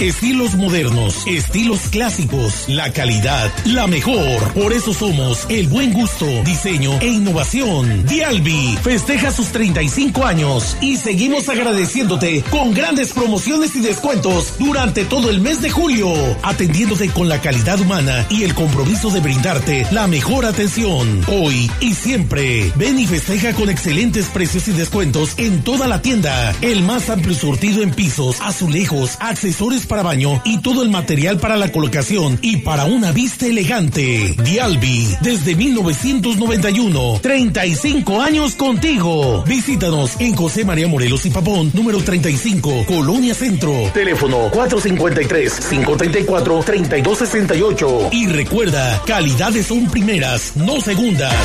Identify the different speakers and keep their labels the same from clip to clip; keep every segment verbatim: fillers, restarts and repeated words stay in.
Speaker 1: Estilos modernos, estilos clásicos, la calidad, la mejor. Por eso somos el buen gusto, diseño e innovación. Dialbi festeja sus treinta y cinco años y seguimos agradeciéndote con grandes promociones y descuentos durante todo el mes de julio, atendiéndote con la calidad humana y el compromiso de brindarte la mejor atención. Hoy y siempre, ven y festeja con excelentes precios y descuentos en toda la tienda. El más amplio surtido en pisos, azulejos, accesorios para baño y todo el material para la colocación y para una vista elegante. Dialbi, desde mil novecientos noventa y uno, treinta y cinco años contigo. Visítanos en José María Morelos y Pavón, número treinta y cinco, Colonia Centro. Teléfono cuatro cinco tres, cinco tres cuatro, tres dos seis ocho. Y recuerda, calidades son primeras, no segundas.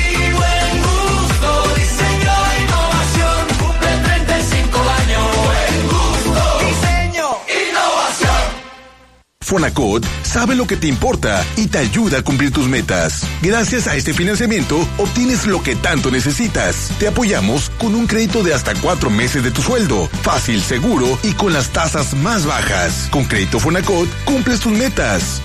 Speaker 2: Fonacot sabe lo que te importa y te ayuda a cumplir tus metas. Gracias a este financiamiento, obtienes lo que tanto necesitas. Te apoyamos con un crédito de hasta cuatro meses de tu sueldo. Fácil, seguro y con las tasas más bajas. Con Crédito Fonacot, cumples tus metas.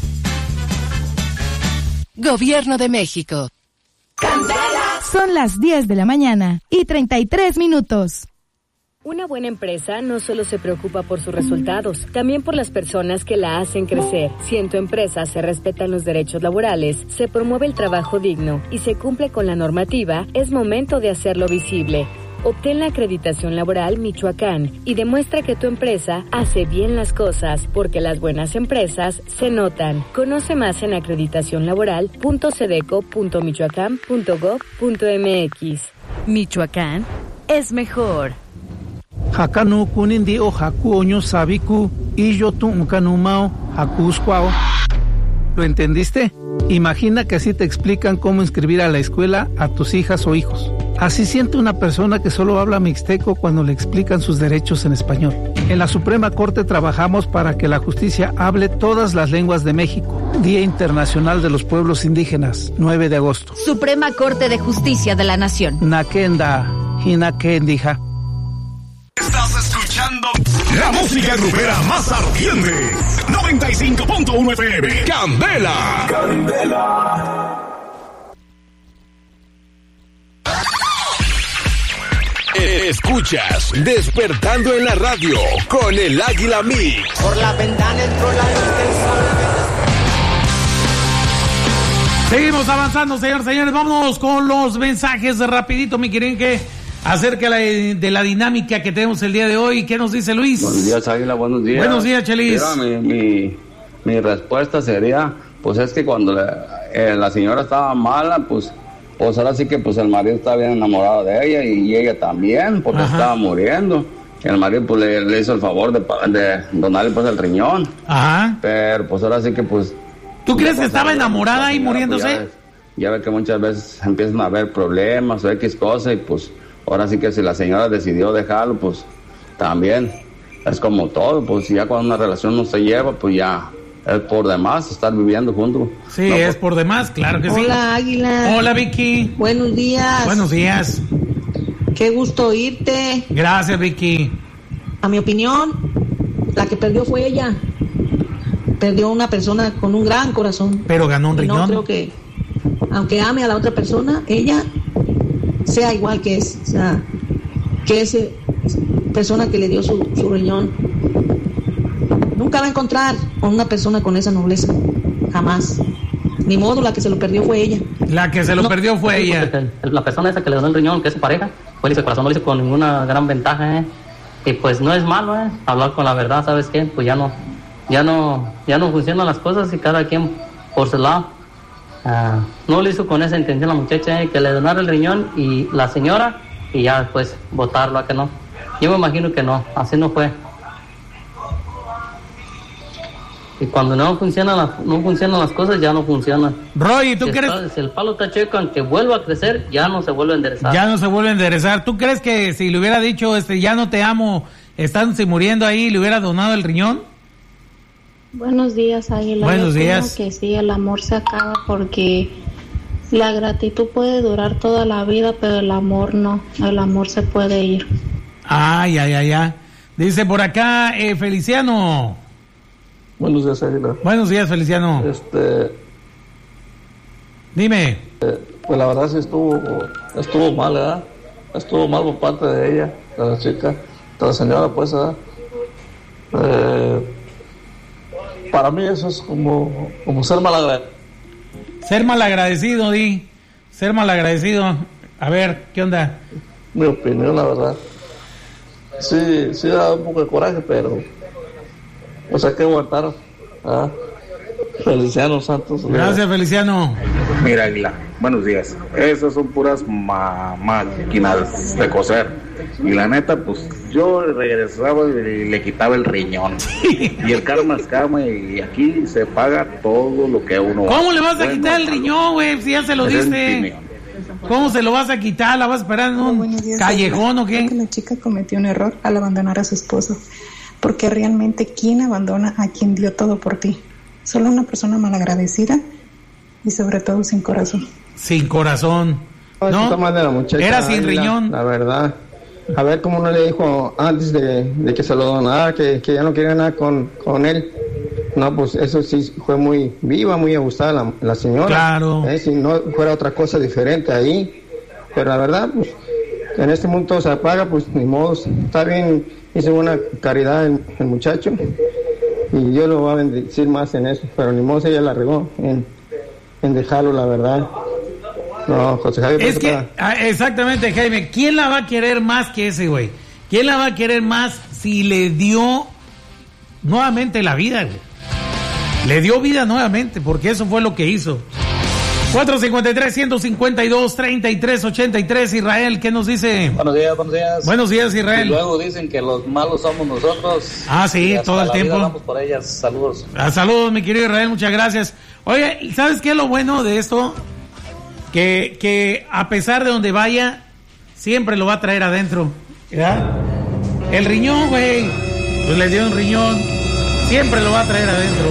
Speaker 3: Gobierno de México.
Speaker 4: Son las diez de la mañana y treinta y tres minutos.
Speaker 5: Una buena empresa no solo se preocupa por sus resultados, también por las personas que la hacen crecer. Si en tu empresa se respetan los derechos laborales, se promueve el trabajo digno y se cumple con la normativa, es momento de hacerlo visible. Obtén la acreditación laboral Michoacán y demuestra que tu empresa hace bien las cosas, porque las buenas empresas se notan. Conoce más en acreditación laboral punto sedeco punto michoacán punto gob punto mx.
Speaker 3: Michoacán es mejor.
Speaker 6: Hakanu kunindi o haku oño sabiku y yo tu unkanumao hakusquao. ¿Lo entendiste? Imagina que así te explican cómo inscribir a la escuela a tus hijas o hijos. Así siente una persona que solo habla mixteco cuando le explican sus derechos en español. En la Suprema Corte trabajamos para que la justicia hable todas las lenguas de México. Día Internacional de los Pueblos Indígenas, nueve de agosto.
Speaker 3: Suprema Corte de Justicia de la Nación.
Speaker 6: Nakenda, Hinakendija.
Speaker 2: Estás escuchando la música grupera más ardiente. noventa y cinco punto uno F M. Candela. Candela. Escuchas Despertando en la Radio con el Águila Mix.
Speaker 7: Por la ventana entró la luz del sol.
Speaker 8: Seguimos avanzando, señores, señores. Vámonos con los mensajes rapidito, mi querido, acerca de la dinámica que tenemos el día de hoy. ¿Qué nos dice Luis?
Speaker 9: Buenos días, Águila, buenos días.
Speaker 8: Buenos días, Chelis.
Speaker 9: Mira, mi, mi, mi respuesta sería, pues es que cuando la, eh, la señora estaba mala, pues, pues ahora sí que pues el marido estaba bien enamorado de ella y ella también, porque Ajá. estaba muriendo. El marido pues le, le hizo el favor de, de donarle pues el riñón.
Speaker 8: Ajá.
Speaker 9: Pero pues ahora sí que pues...
Speaker 8: ¿Tú crees que estaba enamorada y muriéndose?
Speaker 9: Pues, ya, ya ve que muchas veces empiezan a haber problemas o X cosas y pues... Ahora sí que si la señora decidió dejarlo, pues también es como todo, pues ya cuando una relación no se lleva, pues ya es por demás estar viviendo juntos.
Speaker 8: Sí, no, es pues, por demás, claro que
Speaker 10: Hola,
Speaker 8: sí.
Speaker 10: Hola, Águila.
Speaker 8: Hola, Vicky.
Speaker 10: Buenos días.
Speaker 8: Buenos días.
Speaker 10: Qué gusto oírte.
Speaker 8: Gracias, Vicky.
Speaker 10: A mi opinión, la que perdió fue ella. Perdió una persona con un gran corazón.
Speaker 8: Pero ganó un riñón.
Speaker 10: No creo que, aunque ame a la otra persona, ella... sea igual que es, o sea, que esa persona que le dio su, su riñón nunca va a encontrar a una persona con esa nobleza, jamás. Ni modo, la que se lo perdió fue ella.
Speaker 8: La que se lo no, perdió fue
Speaker 11: sí,
Speaker 8: ella.
Speaker 11: La persona esa que le donó el riñón, que es su pareja, pues el corazón no lo hizo con ninguna gran ventaja, ¿eh? Y pues no es malo, ¿eh? Hablar con la verdad, ¿sabes qué? Pues ya no, ya no, ya no funcionan las cosas y cada quien por su lado. Uh, no lo hizo con esa intención la muchacha, eh, que le donara el riñón y la señora y ya después votarlo a que no. Yo me imagino que no, así no fue. Y cuando no funcionan las, no funcionan las cosas, ya no funcionan.
Speaker 8: Roy, ¿tú
Speaker 11: si
Speaker 8: crees?
Speaker 11: Está, si el palo está chueco, aunque vuelva a crecer, ya no se vuelve a enderezar.
Speaker 8: Ya no se vuelve a enderezar. ¿Tú crees que si le hubiera dicho, este, ya no te amo, estándose muriendo ahí, le hubiera donado el riñón?
Speaker 12: Buenos días, Águila.
Speaker 8: Buenos
Speaker 12: Yo
Speaker 8: días.
Speaker 12: Creo que sí, el amor se acaba porque la gratitud puede durar toda la vida, pero el amor no. El amor se puede ir.
Speaker 8: Ay, ay, ay, ay. Dice por acá, eh, Feliciano.
Speaker 13: Buenos días, Águila.
Speaker 8: Buenos días, Feliciano.
Speaker 13: Este...
Speaker 8: Dime.
Speaker 13: Eh, pues la verdad sí estuvo, estuvo mal, ¿verdad? Estuvo mal por parte de ella, de la chica, de la señora, pues, ¿verdad? Eh, para mí eso es como, como ser malagradecido.
Speaker 8: Ser malagradecido, Di. Ser malagradecido. A ver, ¿qué onda?
Speaker 13: Mi opinión, la verdad. Sí, sí da un poco de coraje, pero... O sea, que aguantaron. ¿Ah? Feliciano Santos.
Speaker 8: Gracias, Feliciano.
Speaker 14: Mira, Águila, buenos días. Esas son puras ma máquinas de coser. Y la neta, pues yo regresaba y le quitaba el riñón. Y el karma es karma, y aquí se paga todo lo que uno
Speaker 8: ¿Cómo
Speaker 14: hace.
Speaker 8: le vas a
Speaker 14: Bueno,
Speaker 8: quitar el riñón, güey? Si ya se lo diste. ¿Cómo se lo vas a quitar? ¿La vas a esperar en un días, callejón o qué?
Speaker 15: Creo que la chica cometió un error al abandonar a su esposo. Porque realmente, ¿quién abandona a quien dio todo por ti? Solo una persona malagradecida y sobre todo sin corazón.
Speaker 8: Sin corazón.
Speaker 16: No, no de la muchacha,
Speaker 8: era sin riñón.
Speaker 16: La, la verdad. A ver cómo no le dijo antes de, de que se lo donara, que, que ya no quería nada con, con él. No, pues eso sí fue muy viva, muy ajustada la, la señora.
Speaker 8: Claro.
Speaker 16: Eh, si no fuera otra cosa diferente ahí. Pero la verdad, pues, en este mundo se apaga, pues ni modo. Está bien, hizo buena caridad el, el muchacho. Y Dios lo va a bendecir más en eso. Pero ni modo, ella la regó en, en dejarlo, la verdad. No, José Javier.
Speaker 8: Es que, ah, exactamente, Jaime. ¿Quién la va a querer más que ese güey? ¿Quién la va a querer más si le dio nuevamente la vida, güey? Le dio vida nuevamente, porque eso fue lo que hizo. cuatro cinco tres, uno cinco dos, tres tres ocho tres. Israel, ¿qué nos dice?
Speaker 17: Buenos días, buenos días.
Speaker 8: Buenos días, Israel.
Speaker 17: Y luego dicen que los malos somos nosotros.
Speaker 8: Ah, sí, todo el tiempo.
Speaker 17: Vamos por ellas. Saludos.
Speaker 8: Ah, saludos, mi querido Israel, muchas gracias. Oye, ¿sabes qué es lo bueno de esto? Que, que a pesar de donde vaya, siempre lo va a traer adentro. ¿Verdad? El riñón, güey. Pues le dio un riñón. Siempre lo va a traer adentro.